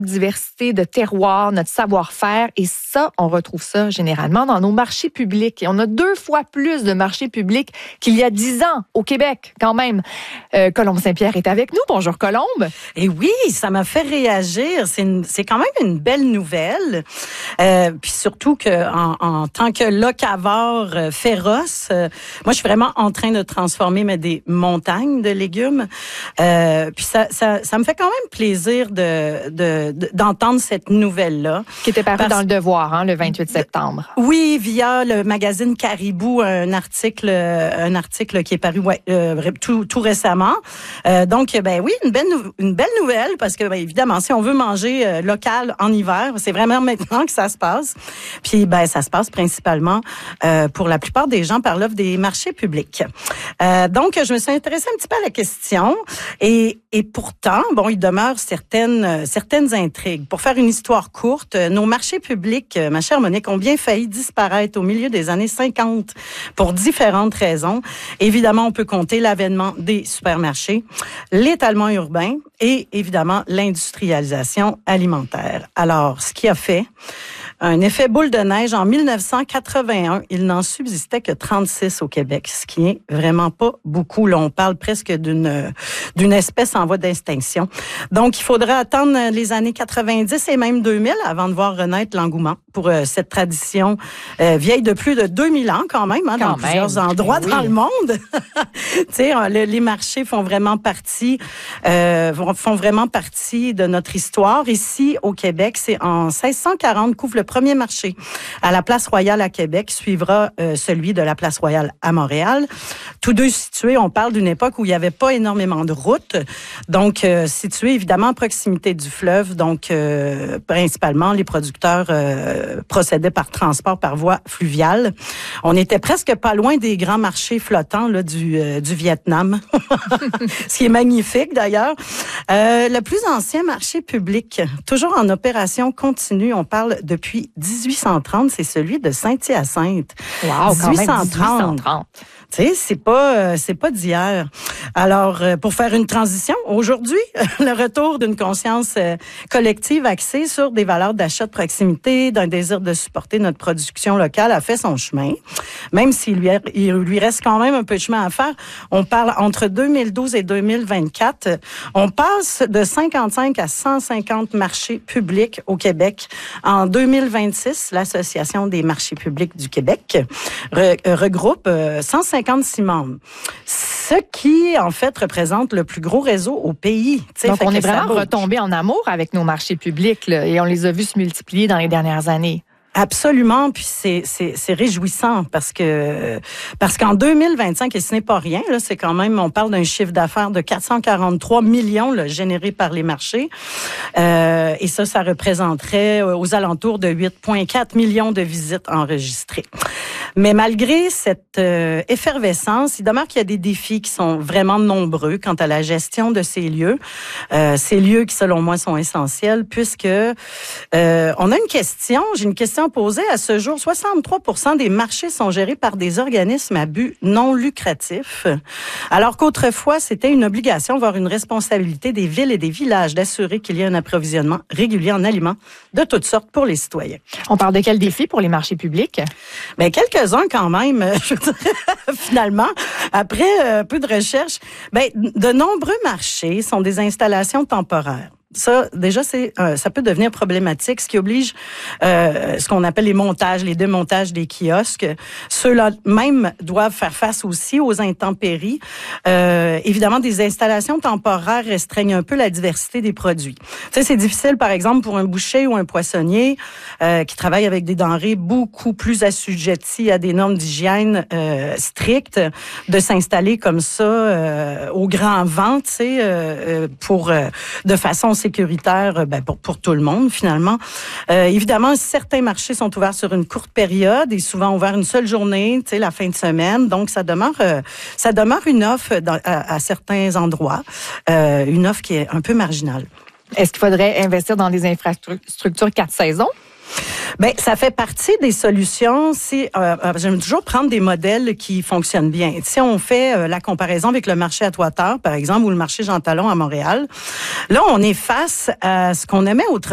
diversité de terroirs, notre savoir-faire. Et ça, on retrouve ça généralement dans nos marchés publics. Et on a 2 fois plus de marchés publics qu'il y a 10 ans au Québec, quand même. Colombe Saint-Pierre est avec nous. Bonjour, Colombe. Et oui, ça m'a fait réagir. C'est quand même une belle nouvelle. Puis surtout que en tant que locavore féroce, moi, je suis vraiment en train de transformer des montagnes de légumes. Puis ça me fait quand même plaisir d'entendre cette nouvelle-là. Qui était paru dans Le Devoir, le 28 septembre. Oui, via le magazine Caribou, un article qui est paru tout récemment. Donc, oui, une belle nouvelle parce que, évidemment, si on veut manger local en hiver, c'est vraiment maintenant que ça se passe. Puis, ça se passe principalement pour la plupart des gens par l'offre des marchés publics. Donc, je me suis intéressée un petit peu à la question et pourtant, il demeure certaines intrigues. Pour faire une histoire courte, nos marchés publics, ma chère Monique, ont bien failli disparaître au milieu des années 50 pour différentes raisons. Évidemment, on peut compter l'avènement des supermarchés, l'étalement urbain et évidemment l'industrialisation alimentaire. Alors, ce qui a fait un effet boule de neige, en 1981, il n'en subsistait que 36 au Québec, ce qui est vraiment pas beaucoup. Là, on parle presque d'une espèce en voie d'extinction. Donc, il faudra attendre les années 90 et même 2000 avant de voir renaître l'engouement pour cette tradition vieille de plus de 2000 ans quand même, dans plusieurs endroits dans le monde. Tu sais, les marchés font vraiment partie de notre histoire. Ici, au Québec, c'est en 1640 qu'ouvre le premier marché à la Place Royale à Québec, suivra celui de la Place Royale à Montréal. Tous deux situés, on parle d'une époque où il n'y avait pas énormément de routes, donc situés évidemment à proximité du fleuve, donc principalement les producteurs procédaient par transport par voie fluviale. On était presque pas loin des grands marchés flottants là, du Vietnam, ce qui est magnifique d'ailleurs. Le plus ancien marché public, toujours en opération continue, on parle depuis 1830, c'est celui de Saint-Hyacinthe. Wow, 1830. Tu sais, c'est pas d'hier. Alors, pour faire une transition, aujourd'hui, le retour d'une conscience collective axée sur des valeurs d'achat de proximité, d'un désir de supporter notre production locale a fait son chemin. Même s'il lui reste quand même un peu de chemin à faire, on parle entre 2012 et 2024, on passe de 55 à 150 marchés publics au Québec. En 2026, l'Association des marchés publics du Québec regroupe 156 membres. Ce qui, en fait, représente le plus gros réseau au pays. Donc, on est vraiment retombé en amour avec nos marchés publics là, et on les a vus se multiplier dans les dernières années. Absolument, puis c'est réjouissant parce qu'en 2025, et ce n'est pas rien, là, c'est quand même, on parle d'un chiffre d'affaires de 443 millions là, générés par les marchés, et ça représenterait aux alentours de 8,4 millions de visites enregistrées. Mais malgré cette effervescence, il demeure qu'il y a des défis qui sont vraiment nombreux quant à la gestion de ces lieux qui, selon moi, sont essentiels puisque on a j'ai une question posée à ce jour. 63% des marchés sont gérés par des organismes à but non lucratif, alors qu'autrefois, c'était une obligation, voire une responsabilité des villes et des villages d'assurer qu'il y ait un approvisionnement régulier en aliments de toutes sortes pour les citoyens. On parle de quel défi pour les marchés publics? Ben, quelques-uns quand même, je dirais, finalement. Après un peu de recherche, de nombreux marchés sont des installations temporaires. Ça, déjà, ça peut devenir problématique, ce qui oblige ce qu'on appelle les démontages des kiosques. Ceux-là même doivent faire face aussi aux intempéries. Évidemment, des installations temporaires restreignent un peu la diversité des produits. Tu sais, c'est difficile, par exemple, pour un boucher ou un poissonnier qui travaille avec des denrées beaucoup plus assujetties à des normes d'hygiène strictes, de s'installer comme ça au grand vent, tu sais, de façon sécuritaire pour tout le monde, finalement. Évidemment, certains marchés sont ouverts sur une courte période et souvent ouverts une seule journée, tu sais, la fin de semaine. Donc, ça demeure une offre à certains endroits, une offre qui est un peu marginale. Est-ce qu'il faudrait investir dans des infrastructures 4 saisons? Ben, ça fait partie des solutions. J'aime toujours prendre des modèles qui fonctionnent bien. Si on fait la comparaison avec le marché à Trois-Terres, par exemple, ou le marché Jean Talon à Montréal, là, on est face à ce qu'on aimait